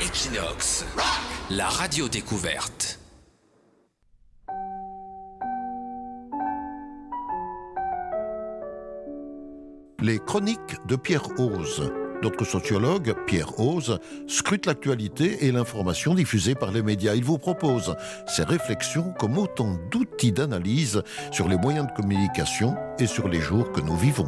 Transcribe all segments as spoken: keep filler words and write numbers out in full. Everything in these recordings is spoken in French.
Equinox, rock, la radio découverte. Les chroniques de Pierre Hoze. Notre sociologue, Pierre Hoze, scrute l'actualité et l'information diffusée par les médias. Il vous propose ses réflexions comme autant d'outils d'analyse sur les moyens de communication et sur les jours que nous vivons.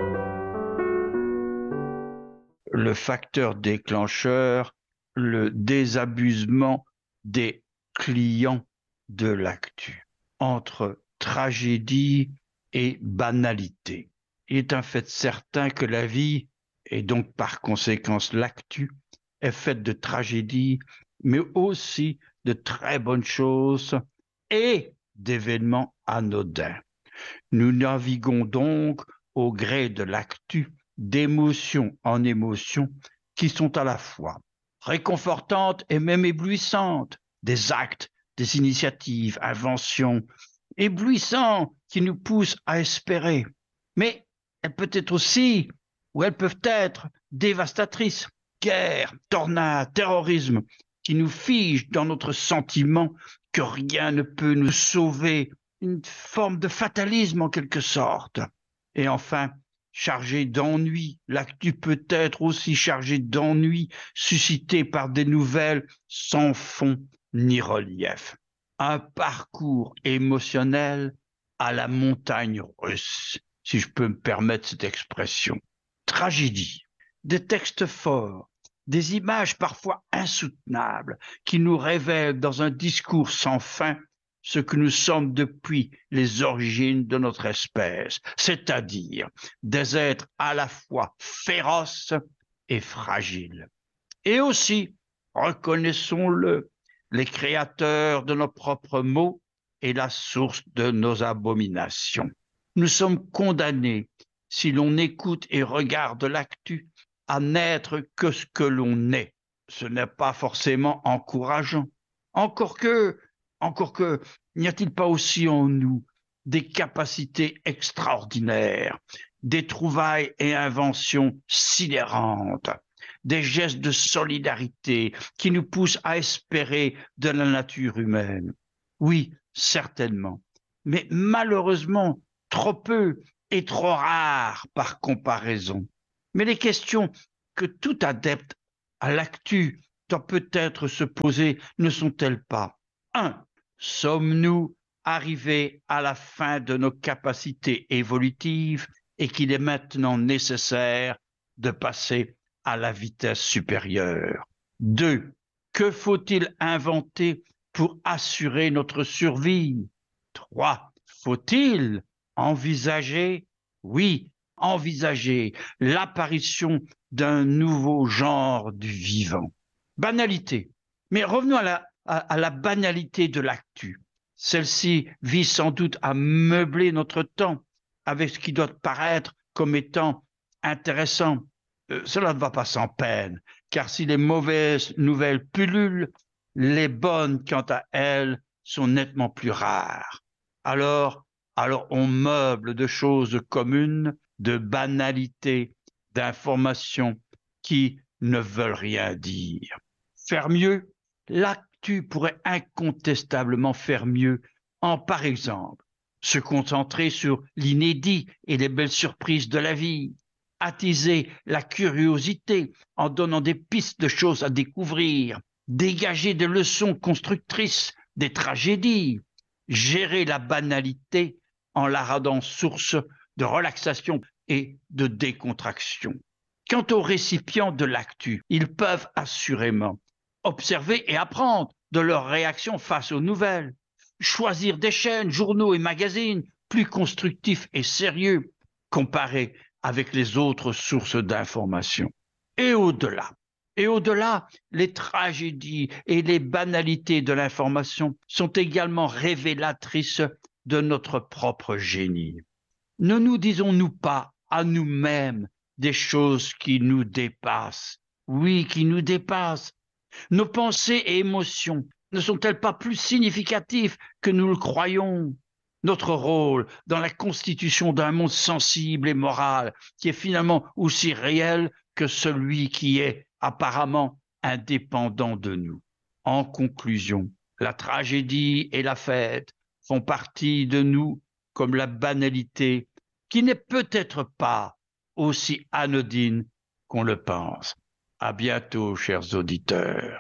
Le facteur déclencheur, le désabusement des clients de l'actu, entre tragédie et banalité. Il est un fait certain que la vie, et donc par conséquence l'actu, est faite de tragédies, mais aussi de très bonnes choses et d'événements anodins. Nous naviguons donc au gré de l'actu, d'émotion en émotion, qui sont à la fois réconfortantes et même éblouissantes, des actes, des initiatives, inventions, éblouissants qui nous poussent à espérer. Mais elles peuvent être aussi, ou elles peuvent être dévastatrices, guerre, tornades, terrorisme, qui nous figent dans notre sentiment que rien ne peut nous sauver, une forme de fatalisme en quelque sorte. Et enfin, chargé d'ennui, l'actu peut être aussi chargé d'ennui, suscité par des nouvelles sans fond ni relief. Un parcours émotionnel à la montagne russe, si je peux me permettre cette expression. Tragédie, des textes forts, des images parfois insoutenables qui nous révèlent dans un discours sans fin ce que nous sommes depuis les origines de notre espèce, c'est-à-dire des êtres à la fois féroces et fragiles. Et aussi, reconnaissons-le, les créateurs de nos propres maux et la source de nos abominations. Nous sommes condamnés, si l'on écoute et regarde l'actu, à n'être que ce que l'on est. Ce n'est pas forcément encourageant. Encore que, encore que, n'y a-t-il pas aussi en nous des capacités extraordinaires, des trouvailles et inventions sidérantes, des gestes de solidarité qui nous poussent à espérer de la nature humaine? Oui, certainement, mais malheureusement, trop peu et trop rare par comparaison. Mais les questions que tout adepte à l'actu doit peut-être se poser ne sont-elles pas: un. Sommes-nous arrivés à la fin de nos capacités évolutives et qu'il est maintenant nécessaire de passer à la vitesse supérieure? deux. Que faut-il inventer pour assurer notre survie? trois. Faut-il envisager, oui, envisager l'apparition d'un nouveau genre du vivant? Banalité. Mais revenons à la, à, à la banalité de l'actu. Celle-ci vise sans doute à meubler notre temps avec ce qui doit paraître comme étant intéressant. Euh, cela ne va pas sans peine, car si les mauvaises nouvelles pullulent, les bonnes, quant à elles, sont nettement plus rares. Alors, alors on meuble de choses communes, de banalités, d'informations qui ne veulent rien dire. Faire mieux, l'actu pourrait incontestablement faire mieux en, par exemple, se concentrer sur l'inédit et les belles surprises de la vie, attiser la curiosité en donnant des pistes de choses à découvrir, dégager des leçons constructrices des tragédies, gérer la banalité en la rendant source de relaxation et de décontraction. Quant aux récipients de l'actu, ils peuvent assurément observer et apprendre de leurs réactions face aux nouvelles, choisir des chaînes, journaux et magazines plus constructifs et sérieux comparés avec les autres sources d'information. Et au-delà, et au-delà, les tragédies et les banalités de l'information sont également révélatrices de notre propre génie. Ne nous disons-nous pas à nous-mêmes des choses qui nous dépassent? Oui, qui nous dépassent. Nos pensées et émotions ne sont-elles pas plus significatives que nous le croyons? Notre rôle dans la constitution d'un monde sensible et moral qui est finalement aussi réel que celui qui est apparemment indépendant de nous. En conclusion, la tragédie et la fête font partie de nous comme la banalité, qui n'est peut-être pas aussi anodine qu'on le pense. À bientôt, chers auditeurs.